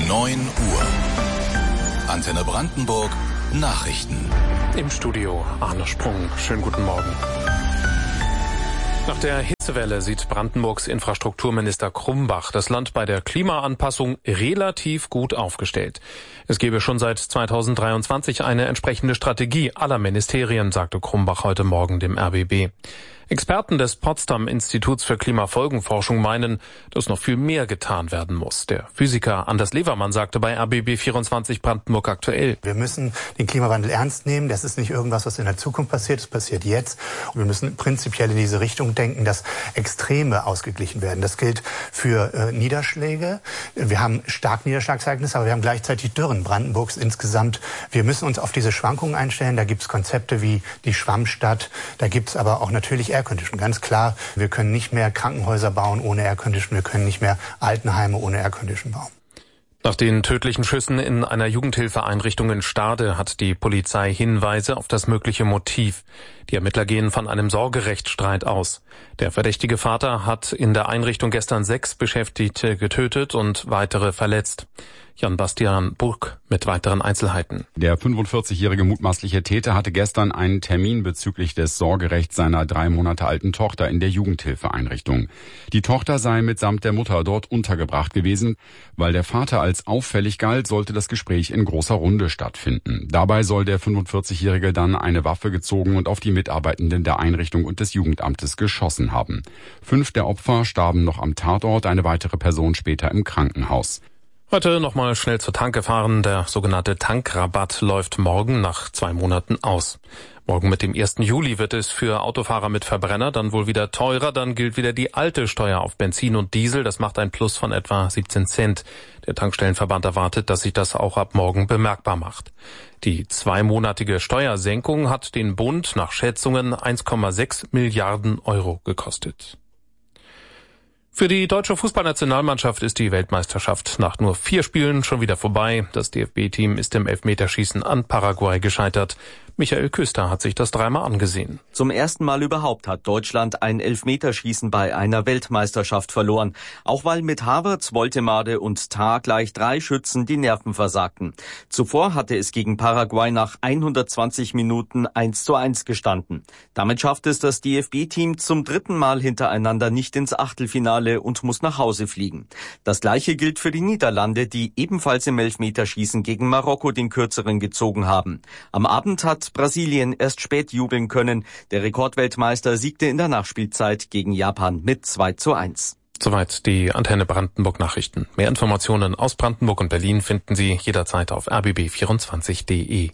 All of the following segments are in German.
9 Uhr. Antenne Brandenburg Nachrichten. Im Studio Arne Sprung. Schönen guten Morgen. Nach der Hitzewelle sieht Brandenburgs Infrastrukturminister Krumbach das Land bei der Klimaanpassung relativ gut aufgestellt. Es gebe schon seit 2023 eine entsprechende Strategie aller Ministerien, sagte Krumbach heute Morgen dem RBB. Experten des Potsdam-Instituts für Klimafolgenforschung meinen, dass noch viel mehr getan werden muss. Der Physiker Anders Levermann sagte bei RBB24 Brandenburg aktuell: Wir müssen den Klimawandel ernst nehmen. Das ist nicht irgendwas, was in der Zukunft passiert. Es passiert jetzt. Und wir müssen prinzipiell in diese Richtung denken, dass Extreme ausgeglichen werden. Das gilt für Niederschläge. Wir haben starke Niederschlagsereignisse, aber wir haben gleichzeitig Dürren Brandenburgs insgesamt. Wir müssen uns auf diese Schwankungen einstellen. Da gibt es Konzepte wie die Schwammstadt. Da gibt es aber auch natürlich Aircondition. Ganz klar, wir können nicht mehr Krankenhäuser bauen ohne Aircondition. Wir können nicht mehr Altenheime ohne Aircondition bauen. Nach den tödlichen Schüssen in einer Jugendhilfeeinrichtung in Stade hat die Polizei Hinweise auf das mögliche Motiv. Die Ermittler gehen von einem Sorgerechtsstreit aus. Der verdächtige Vater hat in der Einrichtung gestern 6 Beschäftigte getötet und weitere verletzt. Jan-Bastian Burg mit weiteren Einzelheiten. Der 45-jährige mutmaßliche Täter hatte gestern einen Termin bezüglich des Sorgerechts seiner 3 Monate alten Tochter in der Jugendhilfeeinrichtung. Die Tochter sei mitsamt der Mutter dort untergebracht gewesen. Weil der Vater als auffällig galt, sollte das Gespräch in großer Runde stattfinden. Dabei soll der 45-jährige dann eine Waffe gezogen und auf die Mitarbeitenden der Einrichtung und des Jugendamtes geschossen haben. 5 der Opfer starben noch am Tatort, eine weitere Person später im Krankenhaus. Heute nochmal schnell zur Tanke fahren. Der sogenannte Tankrabatt läuft morgen nach 2 Monaten aus. Morgen mit dem 1. Juli wird es für Autofahrer mit Verbrenner dann wohl wieder teurer. Dann gilt wieder die alte Steuer auf Benzin und Diesel. Das macht ein Plus von etwa 17 Cent. Der Tankstellenverband erwartet, dass sich das auch ab morgen bemerkbar macht. Die 2-monatige Steuersenkung hat den Bund nach Schätzungen 1,6 Milliarden Euro gekostet. Für die deutsche Fußballnationalmannschaft ist die Weltmeisterschaft nach nur 4 Spielen schon wieder vorbei. Das DFB-Team ist im Elfmeterschießen an Paraguay gescheitert. Michael Küster hat sich das 3-mal angesehen. Zum ersten Mal überhaupt hat Deutschland ein Elfmeterschießen bei einer Weltmeisterschaft verloren. Auch weil mit Havertz, Woltemade und Tah gleich 3 Schützen die Nerven versagten. Zuvor hatte es gegen Paraguay nach 120 Minuten 1:1 gestanden. Damit schafft es das DFB-Team zum 3. Mal hintereinander nicht ins Achtelfinale und muss nach Hause fliegen. Das Gleiche gilt für die Niederlande, die ebenfalls im Elfmeterschießen gegen Marokko den Kürzeren gezogen haben. Am Abend hat Brasilien erst spät jubeln können. Der Rekordweltmeister siegte in der Nachspielzeit gegen Japan mit 2:1. Soweit die Antenne Brandenburg Nachrichten. Mehr Informationen aus Brandenburg und Berlin finden Sie jederzeit auf rbb24.de.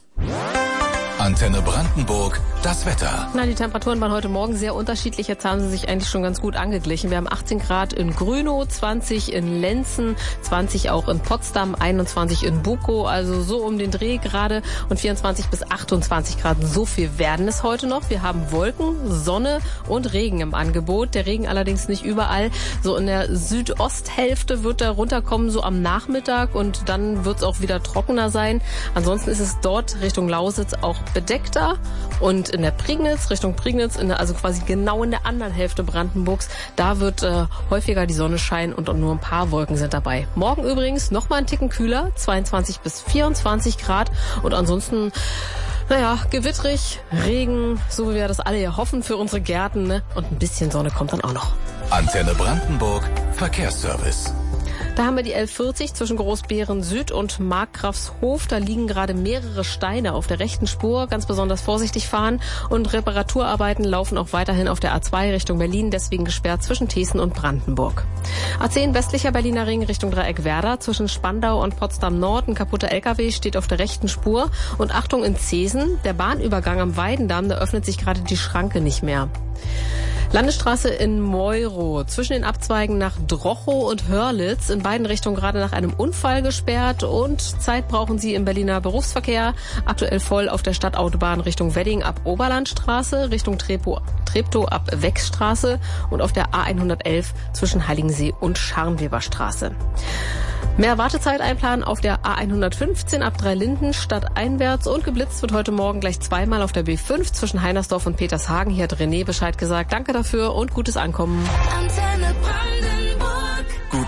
Antenne Brandenburg, das Wetter. Die Temperaturen waren heute Morgen sehr unterschiedlich. Jetzt haben sie sich eigentlich schon ganz gut angeglichen. Wir haben 18 Grad in Grünow, 20 in Lenzen, 20 auch in Potsdam, 21 in Bukow, also so um den Dreh gerade, und 24 bis 28 Grad. So viel werden es heute noch. Wir haben Wolken, Sonne und Regen im Angebot. Der Regen allerdings nicht überall. So in der Südosthälfte wird er runterkommen, so am Nachmittag, und dann wird es auch wieder trockener sein. Ansonsten ist es dort Richtung Lausitz auch bedeckter, und in der Prignitz, Richtung Prignitz, also quasi genau in der anderen Hälfte Brandenburgs, da wird häufiger die Sonne scheinen und nur ein paar Wolken sind dabei. Morgen übrigens noch mal einen Ticken kühler, 22 bis 24 Grad, und ansonsten gewittrig, Regen, so wie wir das alle ja hoffen für unsere Gärten, ne? Und ein bisschen Sonne kommt dann auch noch. Antenne Brandenburg, Verkehrsservice. Da haben wir die L40 zwischen Großbeeren Süd und Markgrafshof. Da liegen gerade mehrere Steine auf der rechten Spur. Ganz besonders vorsichtig fahren. Und Reparaturarbeiten laufen auch weiterhin auf der A2 Richtung Berlin. Deswegen gesperrt zwischen Thesen und Brandenburg. A10 westlicher Berliner Ring Richtung Dreieck Werder. Zwischen Spandau und Potsdam Nord. Ein kaputter LKW steht auf der rechten Spur. Und Achtung in Zeesen. Der Bahnübergang am Weidendamm. Da öffnet sich gerade die Schranke nicht mehr. Landesstraße in Meuro, zwischen den Abzweigen nach Drochow und Hörlitz, in beiden Richtungen gerade nach einem Unfall gesperrt, und Zeit brauchen Sie im Berliner Berufsverkehr. Aktuell voll auf der Stadtautobahn Richtung Wedding ab Oberlandstraße, Richtung Treptow ab Weckstraße und auf der A111 zwischen Heiligensee und Scharnweberstraße. Mehr Wartezeit einplanen auf der A115 ab Dreilinden stadteinwärts, und geblitzt wird heute Morgen gleich 2-mal auf der B5 zwischen Heinersdorf und Petershagen. Hier hat René Bescheid gesagt. Danke dafür und gutes Ankommen. Guten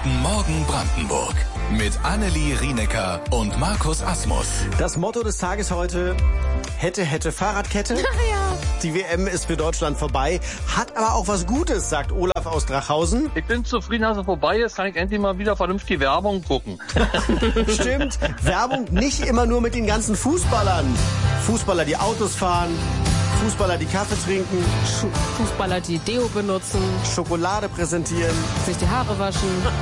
Guten Morgen Brandenburg. Mit Annelie Rienecker und Markus Asmus. Das Motto des Tages heute: Hätte Fahrradkette. Ja. Die WM ist für Deutschland vorbei, hat aber auch was Gutes, sagt Olaf aus Drachhausen. Ich bin zufrieden, dass es vorbei ist, kann ich endlich mal wieder vernünftig Werbung gucken. Stimmt, Werbung nicht immer nur mit den ganzen Fußballern. Fußballer, die Autos fahren, Fußballer, die Kaffee trinken, Fußballer, die Deo benutzen, Schokolade präsentieren. sich die Haare waschen.